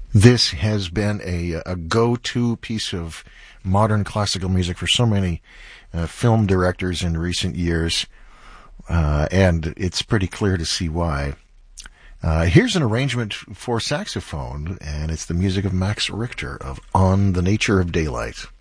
This has been a go-to piece of modern classical music for so many film directors in recent years, and it's pretty clear to see why. Here's an arrangement for saxophone, and it's the music of Max Richter of On the Nature of Daylight.